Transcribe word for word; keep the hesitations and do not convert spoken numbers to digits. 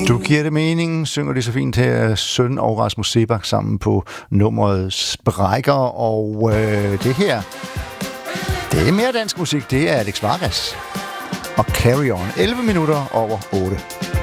Du giver det mening, synger de så fint her, Søn og Rasmus Seebach sammen på nummeret Sprækker, og øh, det her, det er mere dansk musik, det er Alex Vargas og Carry On, elleve minutter over otte.